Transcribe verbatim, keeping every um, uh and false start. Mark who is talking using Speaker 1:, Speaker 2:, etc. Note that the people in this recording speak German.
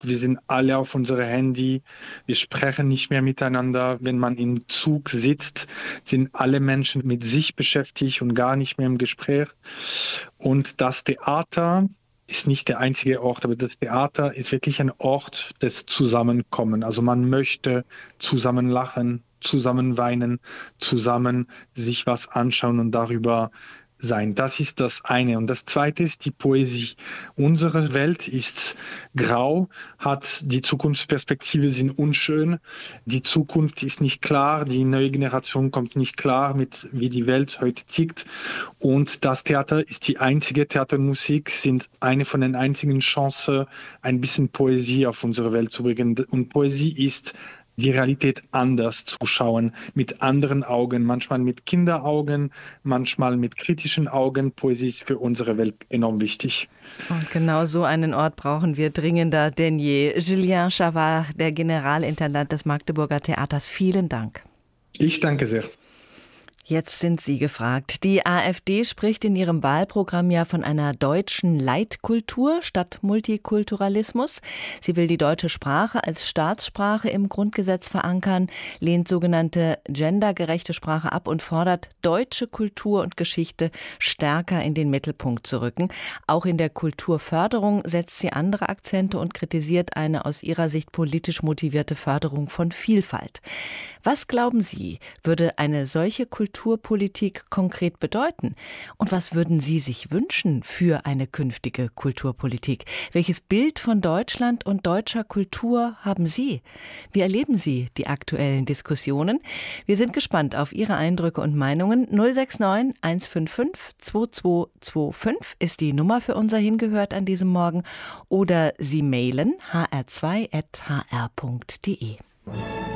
Speaker 1: Wir sind alle auf unserem Handy. Wir sprechen nicht mehr miteinander. Wenn man im Zug sitzt, sind alle Menschen mit sich beschäftigt und gar nicht mehr im Gespräch. Und das Theater ist nicht der einzige Ort, aber das Theater ist wirklich ein Ort des Zusammenkommens. Also man möchte zusammen lachen, zusammen weinen, zusammen sich was anschauen und darüber sein. Das ist das eine. Und das zweite ist die Poesie. Unsere Welt ist grau, hat die Zukunftsperspektive sind unschön. Die Zukunft ist nicht klar. Die neue Generation kommt nicht klar mit, wie die Welt heute tickt. Und das Theater ist die einzige Theatermusik, sind eine von den einzigen Chancen, ein bisschen Poesie auf unsere Welt zu bringen. Und Poesie ist die Realität anders zu schauen, mit anderen Augen, manchmal mit Kinderaugen, manchmal mit kritischen Augen. Poesie ist für unsere Welt enorm wichtig.
Speaker 2: Und genau so einen Ort brauchen wir dringender denn je. Julien Chavard, der Generalintendant des Magdeburger Theaters, vielen Dank.
Speaker 1: Ich danke sehr.
Speaker 2: Jetzt sind Sie gefragt. Die AfD spricht in ihrem Wahlprogramm ja von einer deutschen Leitkultur statt Multikulturalismus. Sie will die deutsche Sprache als Staatssprache im Grundgesetz verankern, lehnt sogenannte gendergerechte Sprache ab und fordert, deutsche Kultur und Geschichte stärker in den Mittelpunkt zu rücken. Auch in der Kulturförderung setzt sie andere Akzente und kritisiert eine aus ihrer Sicht politisch motivierte Förderung von Vielfalt. Was glauben Sie, würde eine solche Kulturpolitik konkret bedeuten? Und was würden Sie sich wünschen für eine künftige Kulturpolitik? Welches Bild von Deutschland und deutscher Kultur haben Sie? Wie erleben Sie die aktuellen Diskussionen? Wir sind gespannt auf Ihre Eindrücke und Meinungen. null sechs neun eins fünf fünf zwei zwei zwei fünf ist die Nummer für unser Hingehört an diesem Morgen. Oder Sie mailen h r zwei at h r punkt d e.